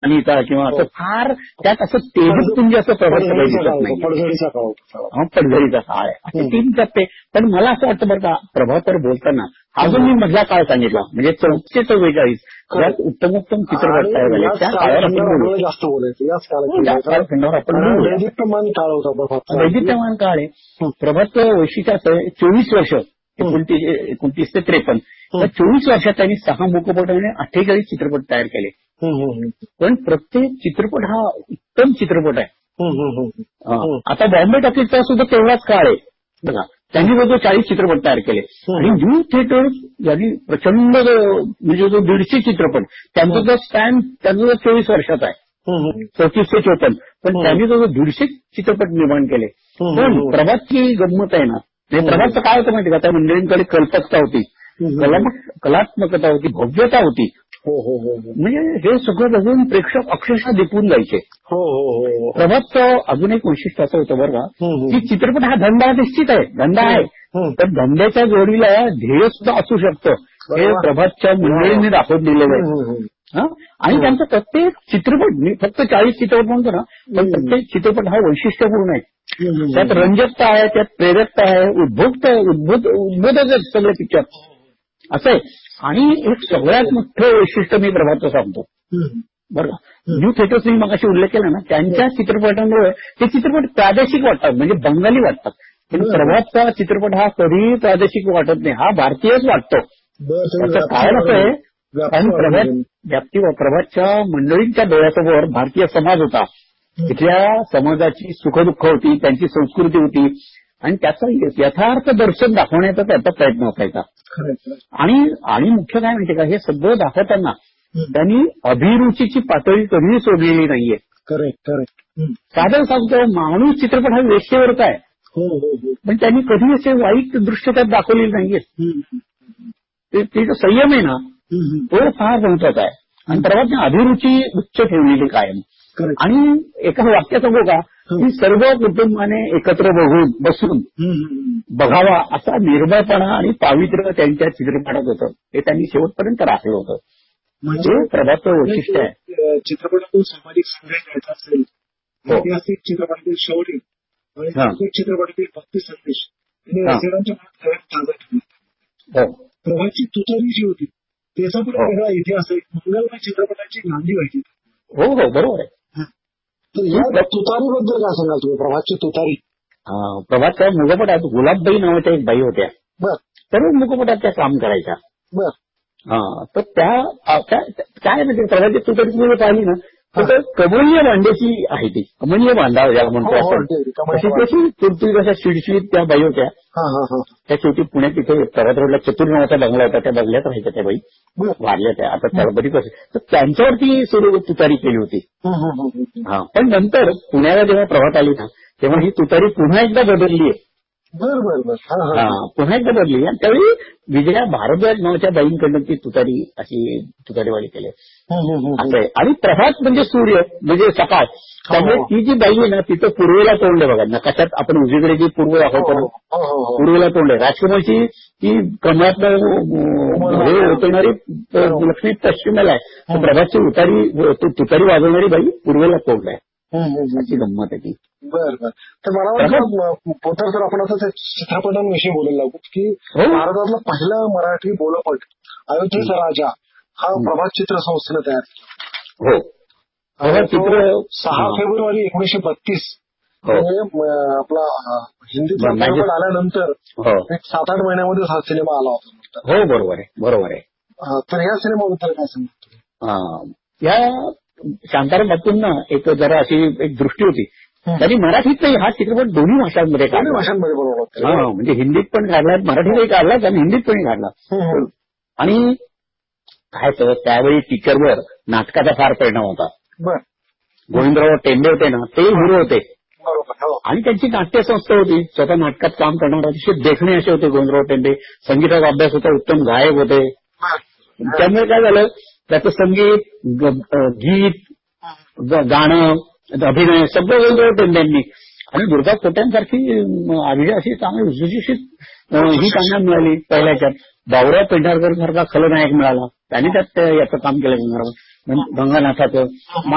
अनिता किंवा असं फार त्यात असं तेजपुंज असं प्रभात काही दिसत नाही. पडझडीचा काळ, पडझडीचा काळ आहे असे 3 टप्पे. पण मला असं वाटतं बरं का, प्रभाकर बोलताना हा जो मी मधला काळ सांगितला म्हणजे 44-44 ज्यात उत्तमोत्तम चित्रपट तयार झाले त्या काळावर आपण बोलू. जास्त बोलायचं याच काळखंडावर आपण बोलू. दैदिप्यमान काळ होता, दैदिप्यमान काळ आहे. प्रभात वैशिष्ट्य असं 24 वर्ष 29 ते 53 तर 24 वर्षात त्यांनी 6 मूकपट आणि 48 चित्रपट तयार केले. पण प्रत्येक चित्रपट हा उत्तम चित्रपट आहे. आता बॉम्बे टॉकीजचा सुद्धा तेवढाच काळ आहे बघा. त्यांनी जो 40 चित्रपट तयार केले आणि न्यू थिएटर यांनी प्रचंड म्हणजे जो 150 चित्रपट त्यांचा जो स्पॅन त्यांचा 24 वर्षाचा आहे 34 ते 54. पण त्यांनी जो 150 चित्रपट निर्माण केले. पण प्रभातची गंमत आहे ना, प्रभातचं काय होतं माहिती का, त्या मंडळींकडे कल्पकता होती, कलात्मकता होती, भव्यता होती. म्हणजे हे सगळं बघून प्रेक्षक अक्षरशः दिपून जायचे. प्रभातचं अजून एक वैशिष्ट्य असं होतं बरं का, की चित्रपट हा धंदा निश्चित आहे, धंदा आहे, पण धंद्याच्या जोडीला ध्येय सुद्धा असू शकतं हे प्रभातच्या मंडळींनी दाखवून दिलेलं आहे. आणि त्यांचा प्रत्येक चित्रपट, मी फक्त 40 चित्रपट म्हणतो ना, पण प्रत्येक चित्रपट हा वैशिष्ट्यपूर्ण आहे. त्यात रंजकता आहे, त्यात प्रेरकता आहे, उद्बोधक आहेत सगळे पिक्चर असं आहे. आणि एक सगळ्यात मोठं वैशिष्ट्य मी प्रभातचं सांगतो बरं का. न्यू थिएटर्स मी मगाशी उल्लेख केला ना, त्यांच्या चित्रपटांमुळे ते चित्रपट प्रादेशिक वाटतात, म्हणजे बंगाली वाटतात. पण प्रभातचा चित्रपट हा कधीही प्रादेशिक वाटत नाही, हा भारतीयच वाटतो. त्याचं कारण असं आहे, कारण प्रभातच्या मंडळींच्या डोळ्यासमोर भारतीय समाज होता, तिथल्या समाजाची सुखदुःख होती, त्यांची संस्कृती होती आणि त्याचं यथार्थ दर्शन दाखवण्याचा त्याचा प्रयत्न असायचा. आणि मुख्य काय माहितीये का, हे सगळं दाखवताना त्यांनी अभिरुचीची पातळी कधीही सोडलेली नाहीये. साधं सांगतो, माणूस चित्रपट हा वेश्येवरचा आहे, पण त्यांनी कधी असे वाईट दृश्य त्यात दाखवलेले नाहीये. ते जो संयम आहे ना, तो फार महत्वाचा आहे. आणि प्रभातने अभिरुची उच्च ठेवलेली कायम. आणि एका वाक्यात सांगू का, की सर्व कुटुंबाने एकत्र बसून बघावा असा निर्भयपणा आणि पावित्र्य त्यांच्या चित्रपटात होतं. हे त्यांनी शेवटपर्यंत राखलं होतं. म्हणजे प्रभातचं वैशिष्ट्य आहे. चित्रपटातून सामाजिक संदेश द्यायचा असेल, ऐतिहासिक चित्रपटातील शौर्य, चित्रपटातील भक्ती संदेश रसिकांच्या मनात ताजा ठेवला. प्रभातची तुतारी जी होती त्याचा पण वेगळा इतिहास आहे. मंगलमय चित्रपटाची गांधी व्हायची. हो बरोबर आहे. तर या तुतारीबद्दल काय सांगाल तुम्ही, प्रभातची तुतारी? प्रभातच्या मुखपटात गुलाबबाई नावाच्या एक बाई होत्या, सर्व मुखपटात त्या काम करायच्या. तर त्या काय म्हणजे प्रभातची तुतारी तुम्ही पाहिली ना, तर कमनीय भांड्याची आहे ती, कमनीय भांडा ज्याला म्हणतो आपण, तशी तुरतुरी अशा शिडशिडीत त्या बाई होत्या. त्या शेवटी पुण्यात तिथे प्रभात रोडला चतुर नावाचा बंगला होता, त्या बंगल्यात राहायच्या त्या बाई, वाढल्या त्या. आता त्याला बरीच असेल, तर त्यांच्यावरती सुरू तुतारी केली होती. पण नंतर पुण्याला जेव्हा प्रभात आली ना, तेव्हा ही तुतारी पुन्हा एकदा बदलली आहे. पुन्हा एकदा बदलली. आणि त्यावेळी विजया भारद्वाज नावाच्या बाईंकडनं ती तुतारीवाली केली असं आहे. आणि प्रभात म्हणजे सूर्य, म्हणजे सकाळ, त्यामुळे ती जी बाई आहे ना, तिचं पूर्वेला तोंड आहे बघा. नकाशात आपण उजवीकडे जी पूर्व दाखवतो ना, पूर्वेला तोंड आहे. राजकुमारची ती कमळातनं होतणारी लक्ष्मी पश्चिमेला आहे, प्रभातची तुतारी वाजवणारी बाई पूर्वेला तोंड आहे. अशी गंमत आहे ती. बरं. तर मला वाटतं पोतर तर आपण आता चित्रपटांविषयी बोलायला लागू, की भारतातला पहिला मराठी बोलपट अयोध्येचा राजा हा प्रभात चित्र संस्थेनं तयार केला. चित्र 6 फेब्रुवारी 1932 आपला हिंदी चित्रपट आल्यानंतर एक 7-8 महिन्यामध्ये हा सिनेमा आला होता. हो बरोबर आहे. तर ह्या सिनेमाबद्दल काय सांगतो? या शांताराम बापूंना एक जरा अशी एक दृष्टी होती, त्यांनी मराठीत नाही हा चित्रपट दोन्ही भाषांमध्ये बनवला. म्हणजे हिंदीत पण काढला, मराठीतही काढला आणि हिंदीत पण काढला. आणि काय तर त्यावेळी टीचरवर नाटकाचा फार परिणाम होता. गोविंदराव टेंबे होते ना, ते हिरो होते. आणि त्यांची नाट्यसंस्था होती, स्वतः नाटकात काम करणारे अतिशय देखणे असे होते गोविंदराव टेंबे. संगीताचा अभ्यास होता, उत्तम गायक होते. त्यामुळे काय झालं, त्याचं संगीत, गीत, गाणं, अभिनय सगळं गोविंदराव टेंबेंनी. आणि दुर्गा खोट्यांसारखी अशी चांगली सुशिक्षित ही कामं मिळाली पहिल्याच्यात. बावऱ्या पेंढारकर सारखा खलनायक मिळाला, त्यांनी त्यात याचं काम केलं गंगानाथाचं.